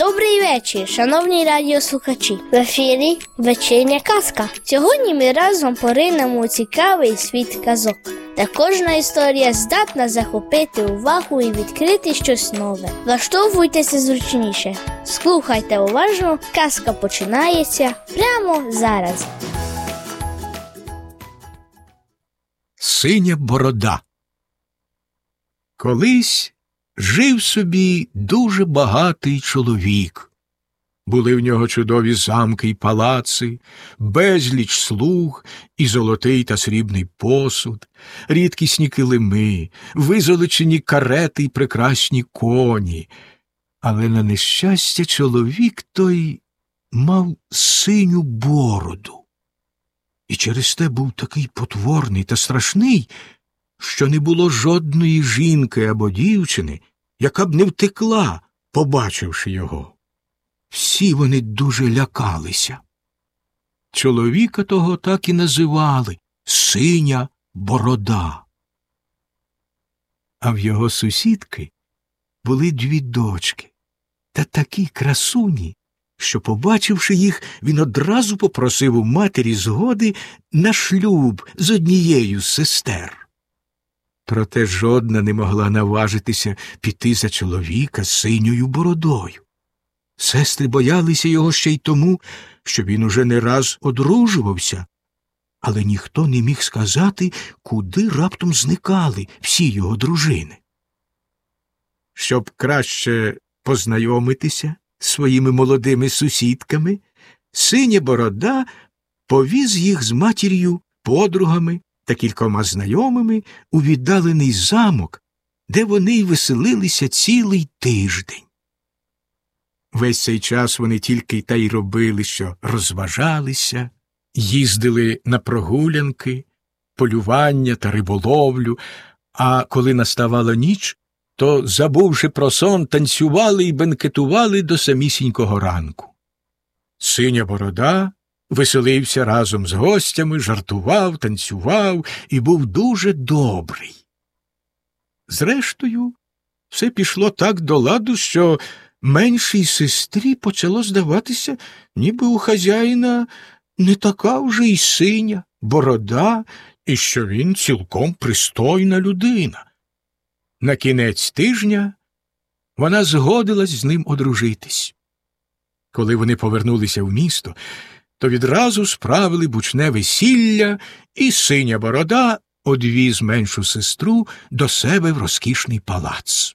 Добрий вечір, шановні радіослухачі. В ефірі вечірня казка. Сьогодні ми разом поринемо у цікавий світ казок, де кожна історія здатна захопити увагу і відкрити щось нове. Влаштовуйтеся зручніше, слухайте уважно, казка починається прямо зараз. Синя борода. Колись жив собі дуже багатий чоловік. Були в нього чудові замки й палаци, безліч слуг і золотий та срібний посуд, рідкісні килими, визолочені карети й прекрасні коні. Але на нещастя чоловік той мав синю бороду. І через те був такий потворний та страшний, що не було жодної жінки або дівчини, яка б не втекла, побачивши його. Всі вони дуже лякалися. Чоловіка того так і називали «Синя борода». А в його сусідки були дві дочки, та такі красуні, що, побачивши їх, він одразу попросив у матері згоди на шлюб з однією з сестер. Проте жодна не могла наважитися піти за чоловіка з синьою бородою. Сестри боялися його ще й тому, що він уже не раз одружувався, але ніхто не міг сказати, куди раптом зникали всі його дружини. Щоб краще познайомитися з своїми молодими сусідками, Синя борода повіз їх з матір'ю, подругами та кількома знайомими у віддалений замок, де вони й веселилися цілий тиждень. Весь цей час вони тільки та й робили, що розважалися, їздили на прогулянки, полювання та риболовлю, а коли наставала ніч, то, забувши про сон, танцювали й бенкетували до самісінького ранку. Синя борода веселився разом з гостями, жартував, танцював і був дуже добрий. Зрештою, все пішло так до ладу, що меншій сестрі почало здаватися, ніби у хазяїна не така вже й синя борода, і що він цілком пристойна людина. На кінець тижня вона згодилась з ним одружитись. Коли вони повернулися в місто, то відразу справили бучне весілля, і Синя борода одвіз меншу сестру до себе в розкішний палац.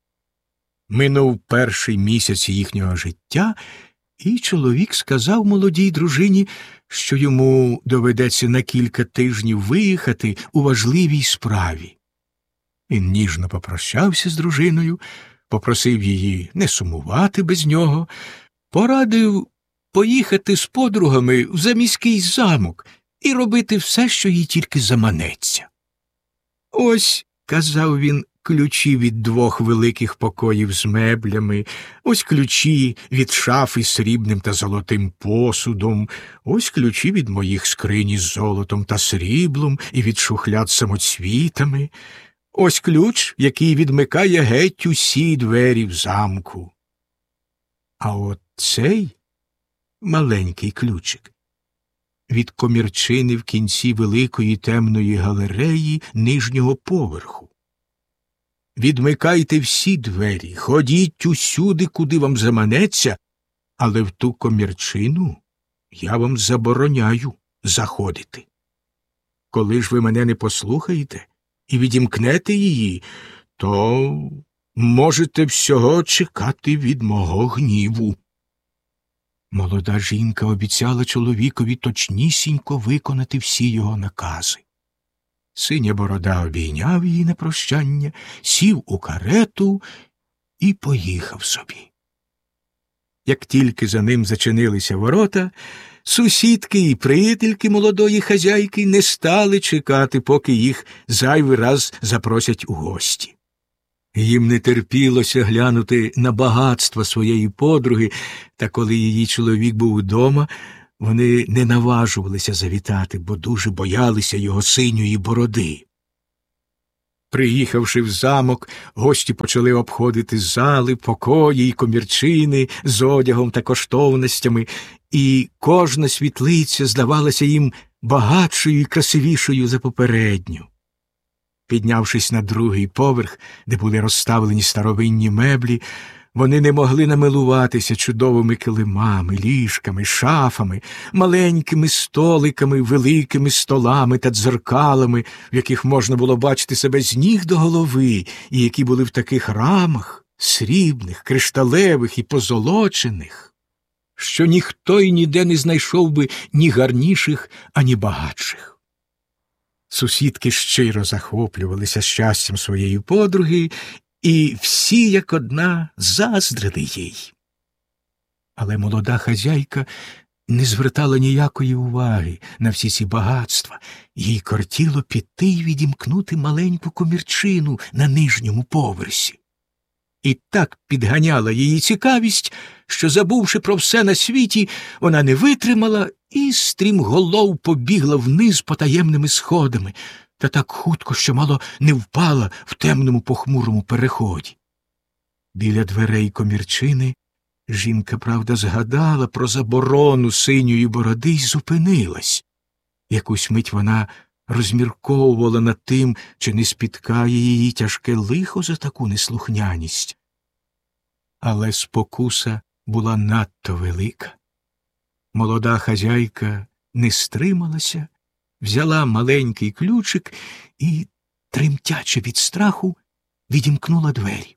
Минув перший місяць їхнього життя, і чоловік сказав молодій дружині, що йому доведеться на кілька тижнів виїхати у важливій справі. Він ніжно попрощався з дружиною, попросив її не сумувати без нього, порадив поїхати з подругами в заміський замок і робити все, що їй тільки заманеться. «Ось», – казав він, – «ключі від 2 великих покоїв з меблями, ось ключі від шафи з срібним та золотим посудом, ось ключі від моїх скрині з золотом та сріблом і від шухляд з самоцвітами, ось ключ, який відмикає геть усі двері в замку. А от цей маленький ключик від комірчини в кінці великої темної галереї нижнього поверху. Відмикайте всі двері, ходіть усюди, куди вам заманеться, але в ту комірчину я вам забороняю заходити. Коли ж ви мене не послухаєте і відімкнете її, то можете всього чекати від мого гніву». Молода жінка обіцяла чоловікові точнісінько виконати всі його накази. Синя борода обійняв її на прощання, сів у карету і поїхав собі. Як тільки за ним зачинилися ворота, сусідки і приятельки молодої хазяйки не стали чекати, поки їх зайвий раз запросять у гості. Їм не терпілося глянути на багатства своєї подруги, та коли її чоловік був вдома, вони не наважувалися завітати, бо дуже боялися його синьої бороди. Приїхавши в замок, гості почали обходити зали, покої й комірчини з одягом та коштовностями, і кожна світлиця здавалася їм багатшою і красивішою за попередню. Піднявшись на другий поверх, де були розставлені старовинні меблі, вони не могли намилуватися чудовими килимами, ліжками, шафами, маленькими столиками, великими столами та дзеркалами, в яких можна було бачити себе з ніг до голови, і які були в таких рамах, срібних, кришталевих і позолочених, що ніхто й ніде не знайшов би ні гарніших, ані багатших. Сусідки щиро захоплювалися щастям своєї подруги, і всі, як одна, заздрили їй. Але молода хазяйка не звертала ніякої уваги на всі ці багатства. Їй кортіло піти й відімкнути маленьку комірчину на нижньому поверсі. І так підганяла її цікавість, що, забувши про все на світі, вона не витримала і стрімголов побігла вниз потаємними сходами, та так хутко, що мало не впала в темному похмурому переході. Біля дверей комірчини жінка, правда, згадала про заборону синьої бороди й зупинилась. Якусь мить вона розмірковувала над тим, чи не спіткає її тяжке лихо за таку неслухняність. Але спокуса була надто велика. Молода хазяйка не стрималася, взяла маленький ключик і, тремтячи від страху, відімкнула двері.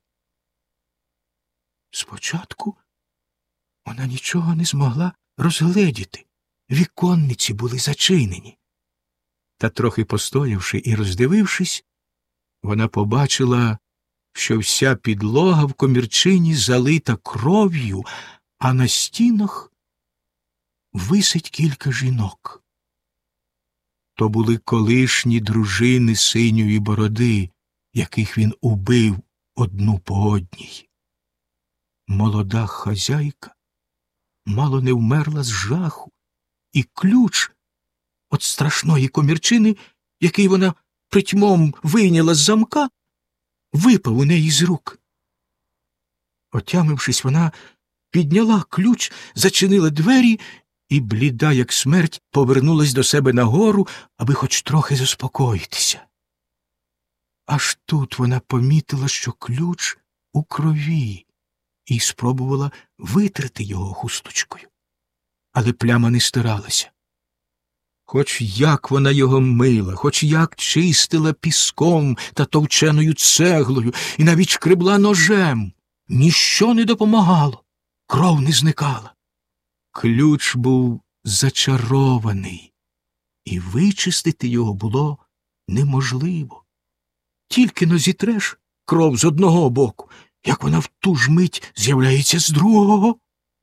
Спочатку вона нічого не змогла розгледіти. Віконниці були зачинені. Та трохи постоявши і роздивившись, вона побачила, що вся підлога в комірчині залита кров'ю, а на стінах висить кілька жінок. То були колишні дружини синьої бороди, яких він убив одну по одній. Молода хазяйка мало не вмерла з жаху, і ключ от страшної комірчини, який вона притьмом вийняла з замка, випав у неї з рук. Отямившись, вона підняла ключ, зачинила двері і, бліда, як смерть, повернулась до себе нагору, аби хоч трохи заспокоїтися. Аж тут вона помітила, що ключ у крові, і спробувала витерти його хусточкою. Але пляма не стиралася. Хоч як вона його мила, хоч як чистила піском та товченою цеглою, і навіть шкребла ножем, ніщо не допомагало, кров не зникала. Ключ був зачарований, і вичистити його було неможливо. Тільки но зітреш кров з одного боку, як вона в ту ж мить з'являється з другого.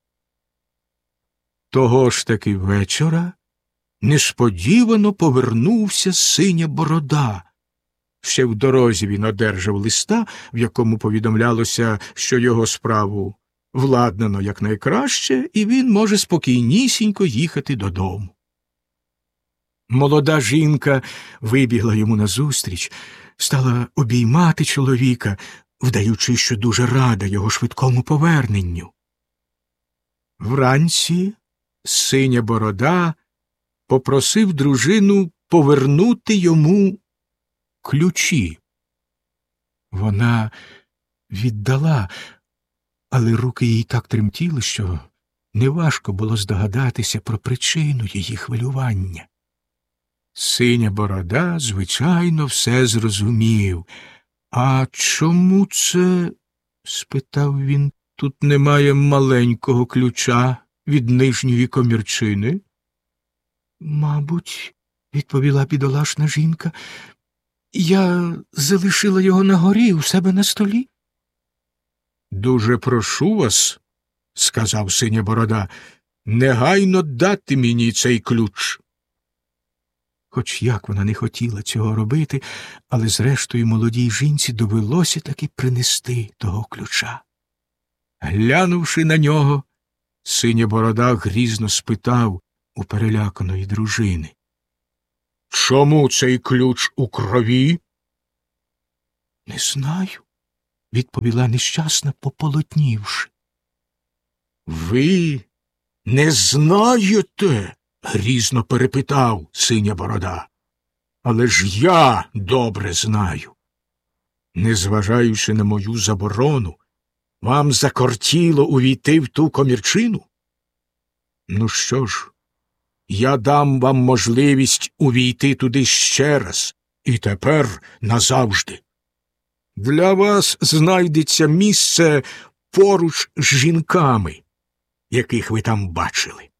Того ж таки вечора несподівано повернувся синя борода. Ще в дорозі він одержав листа, в якому повідомлялося, що його справу владнано якнайкраще, і він може спокійнісінько їхати додому. Молода жінка вибігла йому назустріч, стала обіймати чоловіка, вдаючи, що дуже рада його швидкому поверненню. Вранці синя борода попросив дружину повернути йому ключі. Вона віддала, але руки їй так тремтіли, що неважко було здогадатися про причину її хвилювання. Синя борода, звичайно, все зрозумів. «А чому це?» – спитав він. «Тут немає маленького ключа від нижньої комірчини?» «Мабуть, – відповіла бідолашна жінка, – я залишила його на горі у себе на столі». «Дуже прошу вас, – сказав синя борода, – негайно дати мені цей ключ». Хоч як вона не хотіла цього робити, але зрештою молодій жінці довелося таки принести того ключа. Глянувши на нього, синя борода грізно спитав у переляканої дружини: «Чому цей ключ у крові?» Не знаю, відповіла нещасна, пополотнівши. Ви не знаєте? Грізно перепитав синя борода. Але ж я добре знаю. Незважаючи на мою заборону, вам закортіло увійти в ту комірчину? Ну що ж, я дам вам можливість увійти туди ще раз, і тепер назавжди. Для вас знайдеться місце поруч з жінками, яких ви там бачили.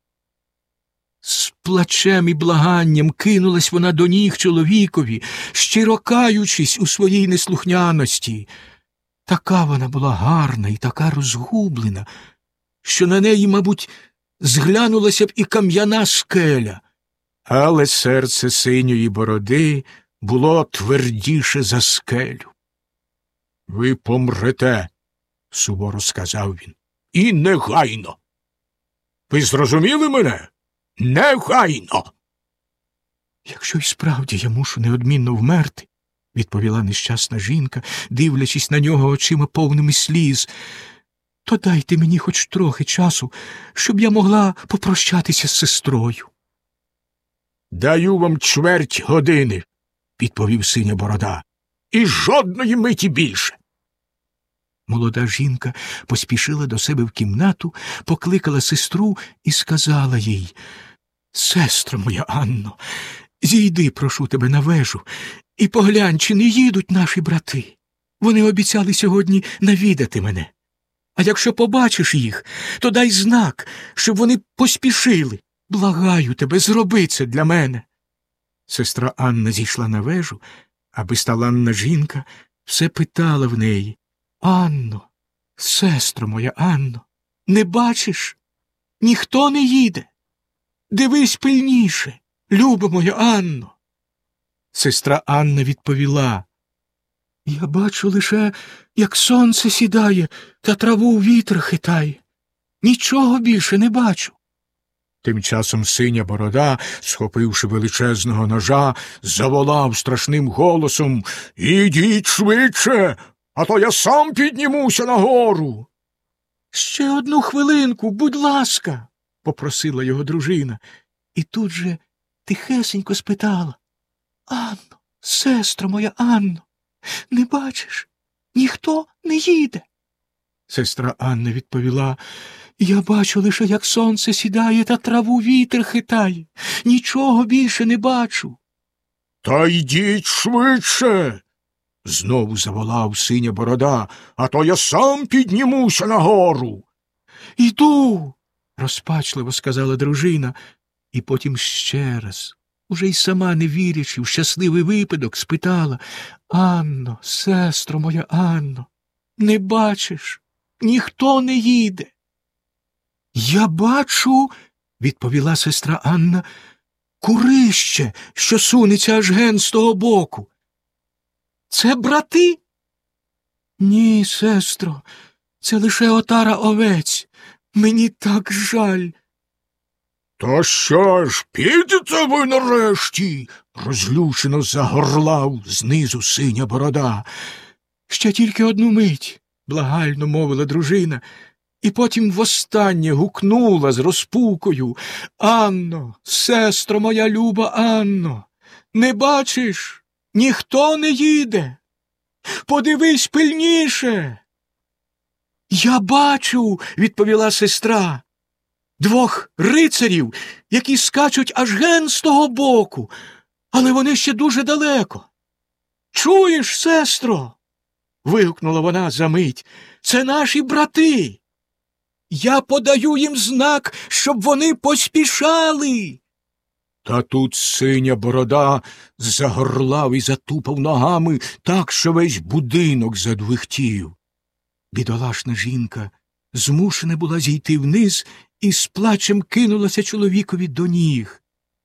З плачем і благанням кинулась вона до ніг чоловікові, щиро каючись у своїй неслухняності. Така вона була гарна і така розгублена, що на неї, мабуть, зглянулася б і кам'яна скеля. Але серце синьої бороди було твердіше за скелю. Ви помрете, суворо сказав він, і негайно. Ви зрозуміли мене? Негайно. Якщо й справді я мушу неодмінно вмерти, відповіла нещасна жінка, дивлячись на нього очима повними сліз, то дайте мені хоч трохи часу, щоб я могла попрощатися з сестрою. Даю вам чверть години, відповів синя борода, і жодної миті більше. Молода жінка поспішила до себе в кімнату, покликала сестру і сказала їй: «Сестро моя Анно, зійди, прошу тебе, на вежу, і поглянь, чи не їдуть наші брати. Вони обіцяли сьогодні навідати мене. А якщо побачиш їх, то дай знак, щоб вони поспішили. Благаю тебе, зроби це для мене». Сестра Анна зійшла на вежу, а безталанна жінка все питала в неї: «Анно, сестро моя Анно, не бачиш? Ніхто не їде. Дивись пильніше, люба моя Анно». Сестра Анна відповіла: «Я бачу лише, як сонце сідає та траву вітер хитає. Нічого більше не бачу». Тим часом синя борода, схопивши величезного ножа, заволав страшним голосом: «Ідіть швидше, а то я сам піднімуся нагору». «Ще одну хвилинку, будь ласка», – попросила його дружина, і тут же тихесенько спитала: «Анно, сестро моя Анно, не бачиш? Ніхто не їде». Сестра Анна відповіла: «Я бачу лише, як сонце сідає та траву вітер хитає. Нічого більше не бачу». «Та йдіть швидше», – знову заволав синя борода, «а то я сам піднімуся нагору». «Іду», – розпачливо сказала дружина, і потім ще раз, уже й сама не вірячи в щасливий випадок, спитала: «Анно, сестро моя Анно, не бачиш? Ніхто не їде». «Я бачу», – відповіла сестра Анна, «курище, що сунеться аж ген з того боку». «Це брати?» «Ні, сестро, це лише отара овець. Мені так жаль». «То що ж, підете ви нарешті?» – розлючено загорлав знизу синя борода. «Ще тільки одну мить», – благально мовила дружина, і потім востаннє гукнула з розпукою: «Анно, сестро моя люба Анно, не бачиш? Ніхто не їде. Подивись пильніше». «Я бачу», – відповіла сестра, «двох рицарів, які скачуть аж ген з того боку, але вони ще дуже далеко». «Чуєш, сестро?» – вигукнула вона за мить. «Це наші брати. Я подаю їм знак, щоб вони поспішали». Та тут синя борода загорлав і затупав ногами так, що весь будинок задвихтів. Бідолашна жінка змушена була зійти вниз і з плачем кинулася чоловікові до ніг.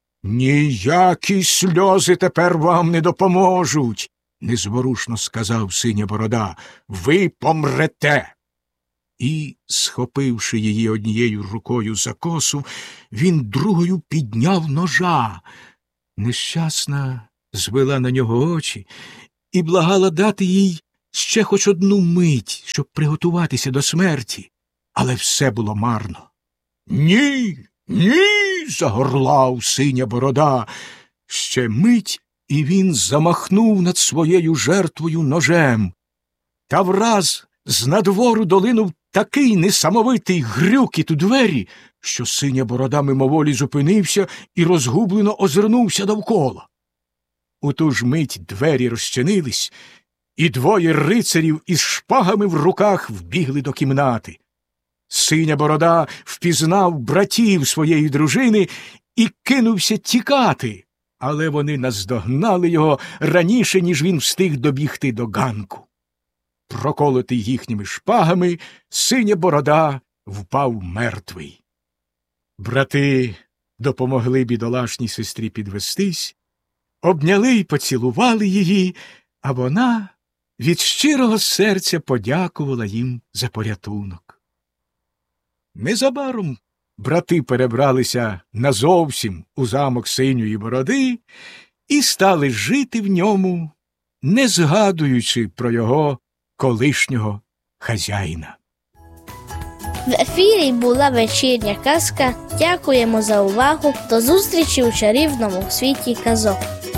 «Ніякі сльози тепер вам не допоможуть», – незворушно сказав синя борода. «Ви помрете». І, схопивши її однією рукою за косу, він другою підняв ножа. Нещасна звела на нього очі і благала дати їй ще хоч одну мить, щоб приготуватися до смерті, але все було марно. «Ні, ні!» – загорлав Синя Борода. Ще мить, і він замахнув над своєю жертвою ножем. Та враз з надвору долинув такий несамовитий грюкіт у двері, що Синя Борода мимоволі зупинився і розгублено озирнувся довкола. У ту ж мить двері розчинились, і двоє рицарів із шпагами в руках вбігли до кімнати. Синя Борода впізнав братів своєї дружини і кинувся тікати, але вони наздогнали його раніше, ніж він встиг добігти до ганку. Проколотий їхніми шпагами, Синя Борода впав мертвий. Брати допомогли бідолашній сестрі підвестись, обняли й поцілували її, а вона від щирого серця подякувала їм за порятунок. Незабаром брати перебралися назовсім у замок Синьої Бороди і стали жити в ньому, не згадуючи про його колишнього хазяїна. В ефірі була вечірня казка. Дякуємо за увагу. До зустрічі у чарівному світі казок.